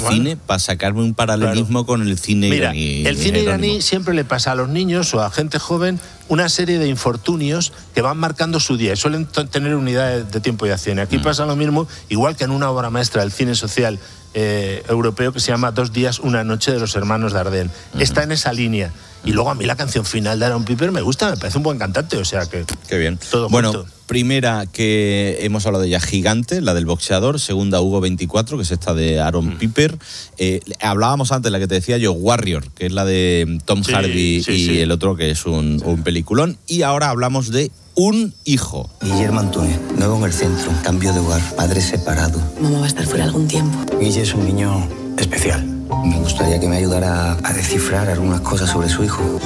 cine para sacarme un paralelismo con el cine iraní. El cine iraní siempre le pasa a los niños o a gente joven una serie de infortunios que van marcando su día y suelen tener unidades de tiempo y acción. Aquí pasa lo mismo, igual que en una obra maestra del cine social europeo que se llama 2 días, una noche, de los hermanos Dardenne. Está en esa línea. Y luego a mí la canción final de Aaron Piper me gusta, me parece un buen cantante, o sea que... Qué bien. Todo bueno, junto. Primera que hemos hablado de ella, Gigante, la del boxeador. Segunda, Hugo 24, que es esta de Aaron Piper. Hablábamos antes, la que te decía yo, Warrior, que es la de Tom Hardy y el otro, que es un peliculón. Y ahora hablamos de Un hijo. Guillermo Antúnez, nuevo en el centro, cambio de hogar, padre separado. Mamá va a estar fuera algún tiempo. Guille es un niño especial. Me gustaría que me ayudara a descifrar algunas cosas sobre su hijo.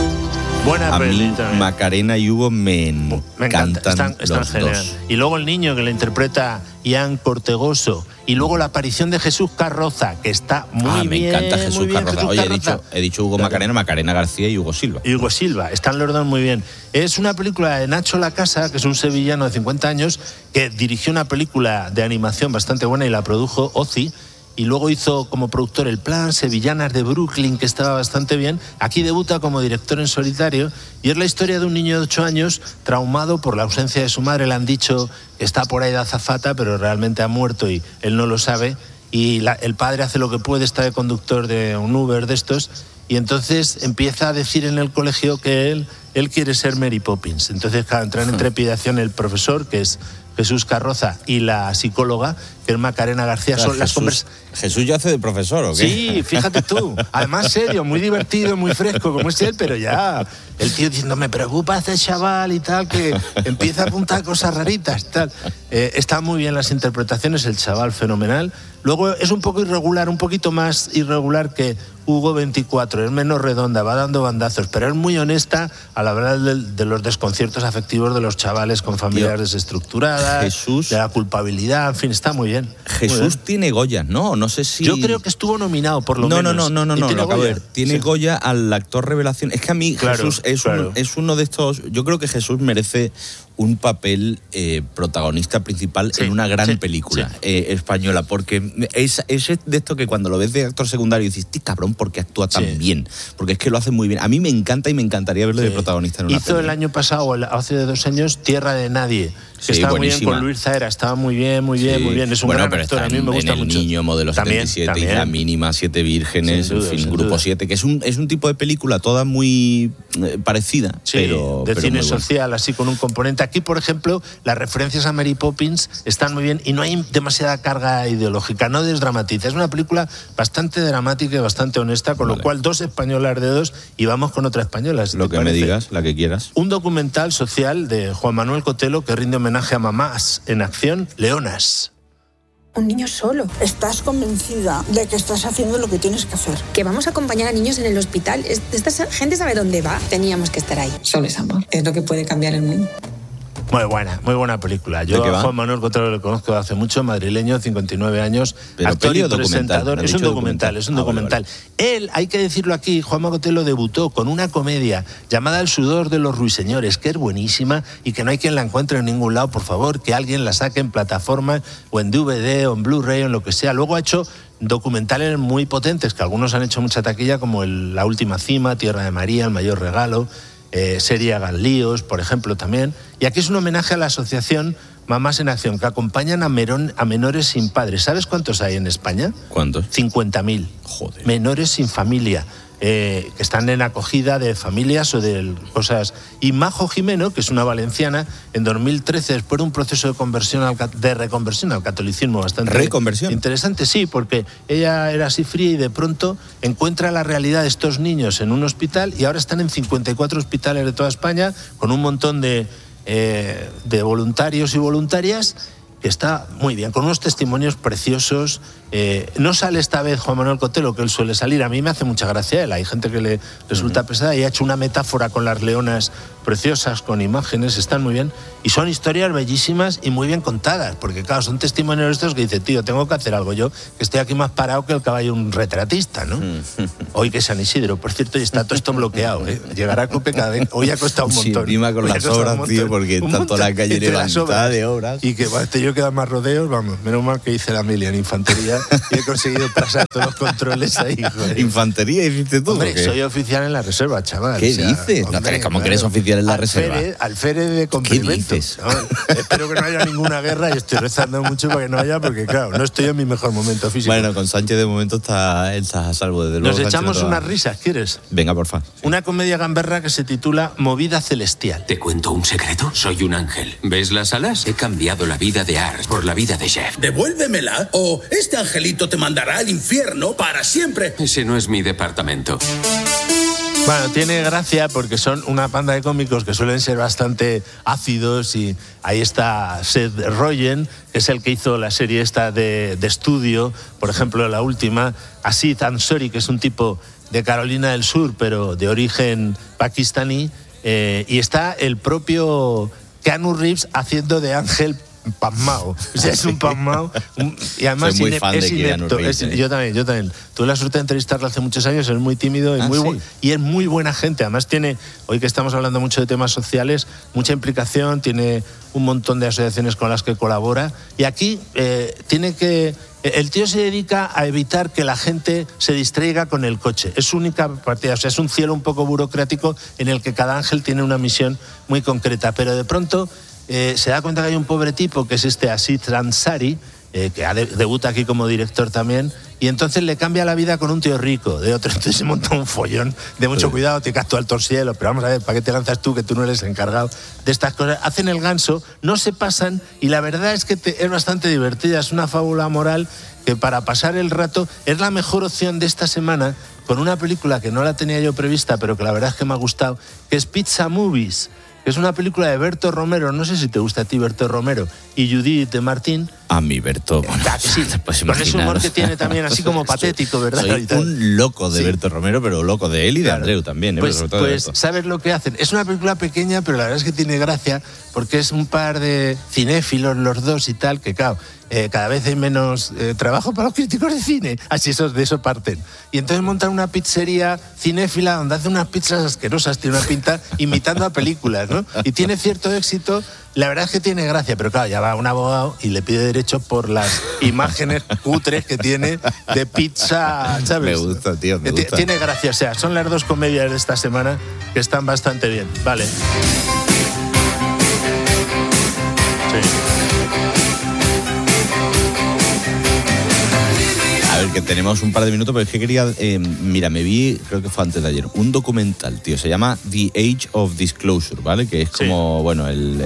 Buena peli también. Macarena y Hugo me encantan están los genial. dos. Y luego el niño que le interpreta Ian Cortegoso. Y luego la aparición de Jesús Carroza, que está muy bien. Me encanta Jesús Carroza. Oye, Carroza. he dicho Hugo Macarena, Macarena García y Hugo Silva. Y Hugo Silva, están los dos muy bien. Es una película de Nacho Lacasa, que es un sevillano de 50 años, que dirigió una película de animación bastante buena y la produjo Ozzy. Y luego hizo como productor El Plan, Sevillanas de Brooklyn, que estaba bastante bien. Aquí debuta como director en solitario y es la historia de un niño de 8 años traumado por la ausencia de su madre. Le han dicho que está por ahí de azafata, pero realmente ha muerto y él no lo sabe. Y el padre hace lo que puede, está de conductor de un Uber de estos, y entonces empieza a decir en el colegio que él quiere ser Mary Poppins. Entonces, claro, entra en trepidación el profesor, que es Jesús Carroza, y la psicóloga, que es Macarena García. Claro, son las ¿Jesús ya hace de profesor o qué? Sí, fíjate tú. Además serio, muy divertido, muy fresco, como es él, pero ya el tío diciendo, me preocupa este chaval y tal, que empieza a apuntar cosas raritas, tal. Están muy bien las interpretaciones, el chaval fenomenal. Luego es un poco irregular, un poquito más irregular que Hugo 24, es menos redonda, va dando bandazos, pero es muy honesta a la hora de los desconciertos afectivos de los chavales con familias desestructuradas, Jesús, de la culpabilidad, en fin, está muy bien. Jesús muy bien. Tiene Goya, ¿no? No sé si... Yo creo que estuvo nominado, por lo menos. No, ¿Tiene a ver, tiene sí. Goya al actor revelación. Es que a mí Jesús es uno de estos... Yo creo que Jesús merece un papel protagonista principal en una gran película española, porque es de esto que cuando lo ves de actor secundario dices, tío, cabrón, ¿por qué actúa tan bien? Porque es que lo hace muy bien. A mí me encanta y me encantaría verlo de protagonista en una película. Hizo el año pasado, hace 2 años, Tierra de Nadie, que estaba buenísima. muy bien con Luis Zaera, estaba muy bien. Es un gran actor, a mí me gusta en mucho. El Niño, Modelo 77, y La Mínima, 7 Vírgenes, Sin duda, en fin, sin Grupo duda. 7, que es un tipo de película toda muy parecida, pero cine muy social, así con un componente. Aquí, por ejemplo, las referencias a Mary Poppins están muy bien y no hay demasiada carga ideológica, no desdramatiza. Es una película bastante dramática y bastante honesta, con lo cual 2 españolas de 2 y vamos con otra española. Lo que me digas, la que quieras. Un documental social de Juan Manuel Cotelo que rinde homenaje a mamás en acción, Leonas. Un niño solo. ¿Estás convencida de que estás haciendo lo que tienes que hacer? Que vamos a acompañar a niños en el hospital. Esta gente sabe dónde va. Teníamos que estar ahí. Solo es amor. Es lo que puede cambiar el mundo. Muy buena película. Yo a Juan Manuel Cotelo lo conozco hace mucho, madrileño, 59 años, actor y presentador. Es un documental. Él, hay que decirlo aquí, Juan Manuel Cotelo debutó con una comedia llamada El sudor de los ruiseñores, que es buenísima y que no hay quien la encuentre en ningún lado. Por favor, que alguien la saque en plataforma o en DVD o en Blu-ray o en lo que sea. Luego ha hecho documentales muy potentes, que algunos han hecho mucha taquilla, como La última cima, Tierra de María, El mayor regalo, serie Hagan líos, por ejemplo, también. Y aquí es un homenaje a la asociación Mamás en Acción, que acompañan a menores sin padres. ¿Sabes cuántos hay en España? ¿Cuántos? 50.000. Joder. Menores sin familia, que están en acogida de familias o de cosas. Y Majo Jimeno, que es una valenciana, en 2013, después de un proceso de reconversión al catolicismo bastante ¿Reconversión? interesante, sí, porque ella era así fría y de pronto encuentra la realidad de estos niños en un hospital y ahora están en 54 hospitales de toda España con un montón de voluntarios y voluntarias, que está muy bien, con unos testimonios preciosos. No sale esta vez Juan Manuel Cotelo, que él suele salir. A mí me hace mucha gracia él. Hay gente que le resulta pesada y ha hecho una metáfora con las leonas preciosas, con imágenes, están muy bien. Y son historias bellísimas y muy bien contadas, porque claro, son testimonios estos que dice, tío, tengo que hacer algo yo, que estoy aquí más parado que el caballo un retratista, ¿no? Hoy que es San Isidro, por cierto, y está todo esto bloqueado, ¿eh? Llegará a Cope cada vez. Hoy ha costado un montón. Sí, encima con las obras, tío, porque está toda la calle levantada de obras. Y que yo queda más rodeos, vamos, menos mal que hice la mili en infantería y he conseguido pasar todos los controles ahí. Joder. ¿Infantería hiciste tú? Hombre, soy oficial en la reserva, chaval. ¿Qué dices? Hombre, no, ¿cómo que eres oficial en la reserva? Alférez de complementos. ¿Qué dices? ¿No? Espero que no haya ninguna guerra y estoy rezando mucho para que no haya, porque claro, no estoy en mi mejor momento físico. Bueno, con Sánchez de momento está a salvo, desde luego. Nos echamos unas risas, ¿quieres? Venga, porfa. Una comedia gamberra que se titula Movida Celestial. ¿Te cuento un secreto? Soy un ángel. ¿Ves las alas? He cambiado la vida de Ars por la vida de Jeff. Devuélvemela o este angelito te mandará al infierno para siempre. Ese no es mi departamento. Bueno, tiene gracia porque son una banda de cómicos que suelen ser bastante ácidos y ahí está Seth Rogen, que es el que hizo la serie esta de estudio, por ejemplo, la última, Aziz Ansari, que es un tipo de Carolina del Sur, pero de origen pakistaní, y está el propio Keanu Reeves haciendo de ángel pasmao. O sea, es un pasmao. Y además soy muy fan de inepto. Yo también. Tuve la suerte de entrevistarlo hace muchos años, es muy tímido y, y es muy buena gente. Además tiene, hoy que estamos hablando mucho de temas sociales, mucha implicación, tiene un montón de asociaciones con las que colabora. Y aquí tiene que... El tío se dedica a evitar que la gente se distraiga con el coche. Es su única partida. O sea, es un cielo un poco burocrático en el que cada ángel tiene una misión muy concreta. Pero de pronto... se da cuenta que hay un pobre tipo que es este Aziz Ansari, que debuta aquí como director también, y entonces le cambia la vida con un tío rico, de otro. Entonces se monta un follón de mucho cuidado, te caes tú alto al cielo, pero vamos a ver, ¿para qué te lanzas tú, que tú no eres encargado de estas cosas? Hacen el ganso, no se pasan, y la verdad es que es bastante divertida, es una fábula moral que para pasar el rato es la mejor opción de esta semana, con una película que no la tenía yo prevista, pero que la verdad es que me ha gustado, que es Pizza Movies, que es una película de Berto Romero, no sé si te gusta a ti Berto Romero, y Judith de Martín. A mí Berto, bueno, sí, con ese humor que tiene también así como patético, ¿verdad? Soy un loco de Berto Romero, pero loco de él y de Andreu también. Pues ¿sabes lo que hacen? Es una película pequeña, pero la verdad es que tiene gracia, porque es un par de cinéfilos los dos y tal, que claro, cada vez hay menos trabajo para los críticos de cine, así de eso parten. Y entonces montan una pizzería cinéfila donde hacen unas pizzas asquerosas, tiene una pinta imitando a películas, ¿no? Y tiene cierto éxito, la verdad es que tiene gracia, pero claro, ya va un abogado y le pide derechos por las imágenes cutres que tiene de pizza, ¿sabes? Me gusta, tío, me gusta. Tiene gracia, o sea, son las dos comedias de esta semana que están bastante bien, vale. Sí. A ver, que tenemos un par de minutos, pero es que quería... mira, me vi, creo que fue antes de ayer, un documental, tío, se llama The Age of Disclosure, ¿vale? Que es como, bueno,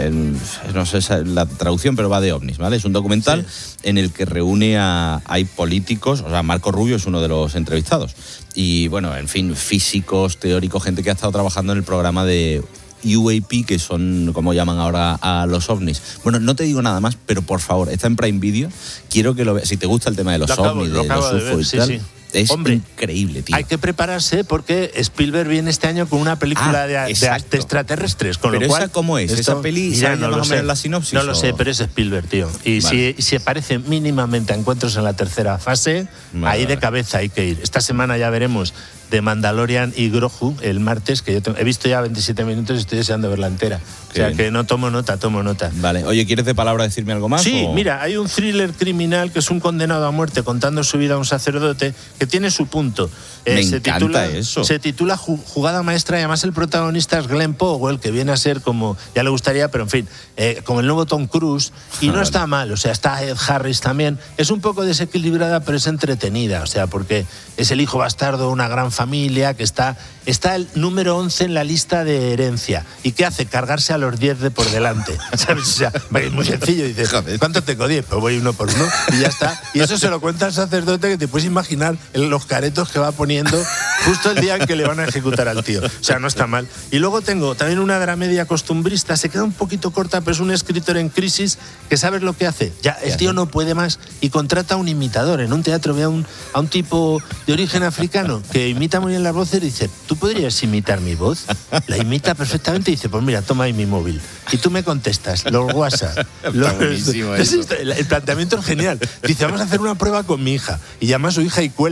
no sé la traducción, pero va de ovnis, ¿vale? Es un documental en el que reúne hay políticos, o sea, Marco Rubio es uno de los entrevistados, y bueno, en fin, físicos, teóricos, gente que ha estado trabajando en el programa de UAP, que son como llaman ahora a los ovnis. Bueno, no te digo nada más, pero por favor, está en Prime Video, quiero que lo veas. Si te gusta el tema de los ovnis, de los UFO y tal, es increíble, tío. Hay que prepararse porque Spielberg viene este año con una película de extraterrestres, con pero lo cual... ¿esa cómo es? ¿Esa peli? ¿Sabes más o menos la sinopsis? No lo sé, pero es Spielberg, tío. Y si se parece mínimamente a Encuentros en la tercera fase, ahí de cabeza hay que ir. Esta semana ya veremos de Mandalorian y Grogu el martes, que yo he visto ya 27 minutos y estoy deseando verla entera. O sea que no tomo nota. Vale. Oye, ¿quieres de palabra decirme algo más? Sí, mira, hay un thriller criminal que es un condenado a muerte contando su vida a un sacerdote que tiene su punto. Me encanta eso. Se titula Jugada Maestra y además el protagonista es Glenn Powell, que viene a ser como, ya le gustaría, pero en fin, como el nuevo Tom Cruise. Y no está mal, o sea, está Ed Harris también. Es un poco desequilibrada, pero es entretenida, o sea, porque es el hijo bastardo de una gran familia que está el número 11 en la lista de herencia. ¿Y qué hace? Cargarse a los 10 de por delante. ¿Sabes? O sea, es muy sencillo. Dice, ¿cuánto tengo? 10. Pues voy uno por uno y ya está. Y eso se lo cuenta al sacerdote, que te puedes imaginar los caretos que va poniendo justo el día en que le van a ejecutar al tío. O sea, no está mal. Y luego tengo también una dramedia costumbrista. Se queda un poquito corta, pero es un escritor en crisis que ¿sabes lo que hace? Ya el tío no puede más y contrata a un imitador. En un teatro ve a un tipo de origen africano que imita muy bien las voces y dice, ¿tú podrías imitar mi voz? La imita perfectamente y dice, pues mira, toma ahí mi móvil. Y tú me contestas, los WhatsApp. El planteamiento es genial. Dice, vamos a hacer una prueba con mi hija. Y llama a su hija y cuela.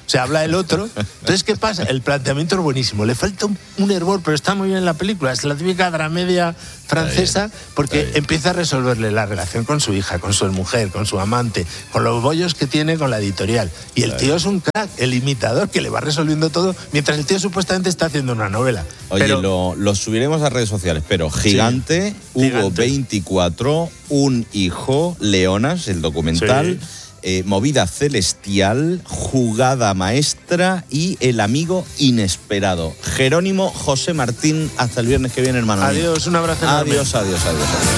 O sea, habla el otro. Entonces, ¿qué pasa? El planteamiento es buenísimo. Le falta un hervor, pero está muy bien en la película. Es la típica dramedia francesa porque empieza a resolverle la relación con su hija, con su mujer, con su amante, con los bollos que tiene con la editorial. Y el tío es un crack, el imitador, que le va resolviendo todo, mientras el tío supuestamente está haciendo una novela. Oye, pero lo subiremos a redes sociales, pero Gigante, Hugo 24, Un hijo, Leonas, el documental... Sí. Movida celestial, Jugada maestra y El amigo inesperado. Jerónimo José Martín, hasta el viernes que viene, hermano. Adiós, un abrazo. Adiós, adiós, adiós, adiós.